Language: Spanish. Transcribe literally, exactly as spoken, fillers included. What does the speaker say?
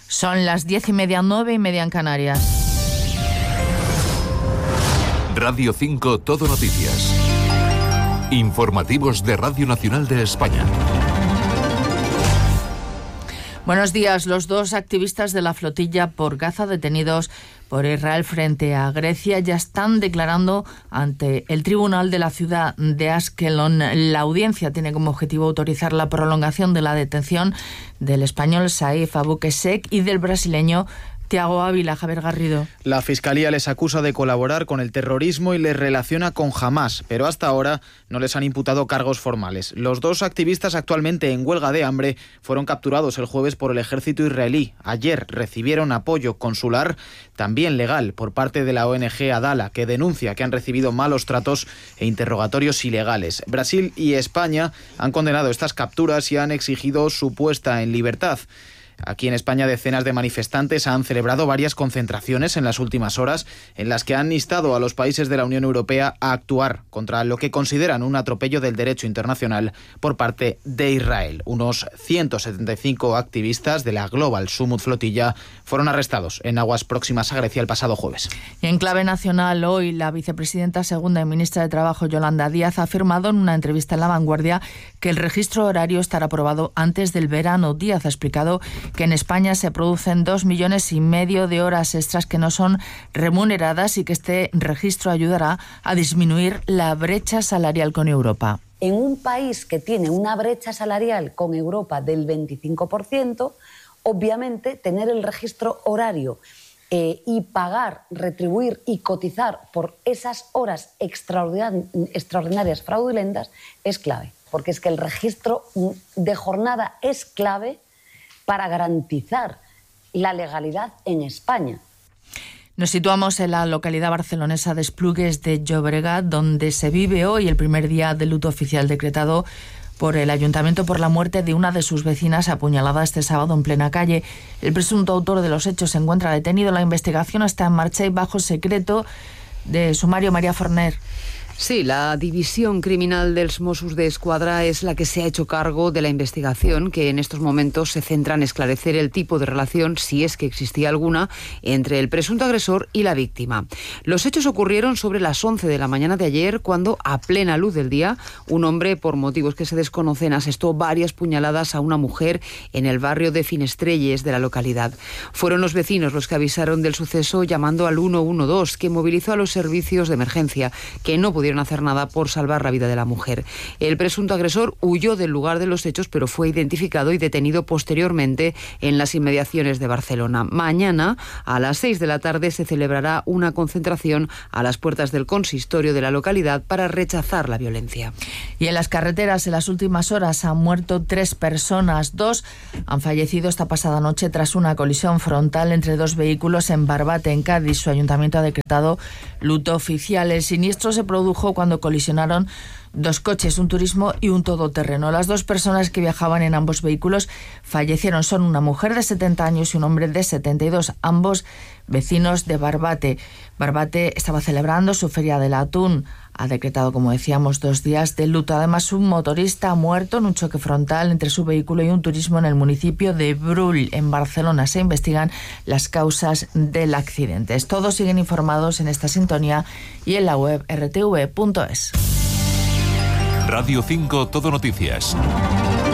Son las diez y media, nueve y media en Canarias. Radio cinco Todo Noticias. Informativos de Radio Nacional de España. Buenos días. Los dos activistas de la flotilla por Gaza detenidos por Israel frente a Grecia ya están declarando ante el tribunal de la ciudad de Askelon. La audiencia tiene como objetivo autorizar la prolongación de la detención del español Saif Abou-Qessek y del brasileño Thiago Ávila. Javier Garrido. La Fiscalía les acusa de colaborar con el terrorismo y les relaciona con Hamás, pero hasta ahora no les han imputado cargos formales. Los dos activistas, actualmente en huelga de hambre, fueron capturados el jueves por el ejército israelí. Ayer recibieron apoyo consular, también legal, por parte de la O N G Adala, que denuncia que han recibido malos tratos e interrogatorios ilegales. Brasil y España han condenado estas capturas y han exigido su puesta en libertad. Aquí en España, decenas de manifestantes han celebrado varias concentraciones en las últimas horas en las que han instado a los países de la Unión Europea a actuar contra lo que consideran un atropello del derecho internacional por parte de Israel. Unos ciento setenta y cinco activistas de la Global Summit Flotilla fueron arrestados en aguas próximas a Grecia el pasado jueves. Y en clave nacional, hoy la vicepresidenta segunda y ministra de Trabajo, Yolanda Díaz, ha afirmado en una entrevista en La Vanguardia que el registro horario estará aprobado antes del verano. Díaz ha explicado que en España se producen dos millones y medio de horas extras que no son remuneradas y que este registro ayudará a disminuir la brecha salarial con Europa. En un país que tiene una brecha salarial con Europa del veinticinco por ciento, obviamente tener el registro horario eh, y pagar, retribuir y cotizar por esas horas extraordinarias, extraordinarias fraudulentas es clave, porque es que el registro de jornada es clave para garantizar la legalidad en España. Nos situamos en la localidad barcelonesa de Esplugues de Llobregat, donde se vive hoy el primer día de luto oficial decretado por el ayuntamiento por la muerte de una de sus vecinas apuñalada este sábado en plena calle. El presunto autor de los hechos se encuentra detenido. La investigación está en marcha y bajo secreto de sumario. María Forner. Sí, la división criminal del Mossos d'Esquadra es la que se ha hecho cargo de la investigación, que en estos momentos se centra en esclarecer el tipo de relación, si es que existía alguna, entre el presunto agresor y la víctima. Los hechos ocurrieron sobre las once de la mañana de ayer, cuando, a plena luz del día, un hombre, por motivos que se desconocen, asestó varias puñaladas a una mujer en el barrio de Finestrelles de la localidad. Fueron los vecinos los que avisaron del suceso llamando al uno uno dos, que movilizó a los servicios de emergencia, que no pudieron hacer nada por salvar la vida de la mujer. El presunto agresor huyó del lugar de los hechos, pero fue identificado y detenido posteriormente en las inmediaciones de Barcelona. Mañana, a las seis de la tarde, se celebrará una concentración a las puertas del consistorio de la localidad para rechazar la violencia. Y en las carreteras, en las últimas horas, han muerto tres personas. Dos han fallecido esta pasada noche tras una colisión frontal entre dos vehículos en Barbate, en Cádiz. Su ayuntamiento ha decretado luto oficial. El siniestro se produjo cuando colisionaron dos coches, un turismo y un todoterreno. Las dos personas que viajaban en ambos vehículos fallecieron. Son una mujer de setenta años y un hombre de setenta y dos, ambos vecinos de Barbate. Barbate estaba celebrando su Feria del Atún. Ha decretado, como decíamos, dos días de luto. Además, un motorista ha muerto en un choque frontal entre su vehículo y un turismo en el municipio de Brull, en Barcelona. Se investigan las causas del accidente. Todos siguen informados en esta sintonía y en la web erre te ve punto es. Radio cinco Todo Noticias.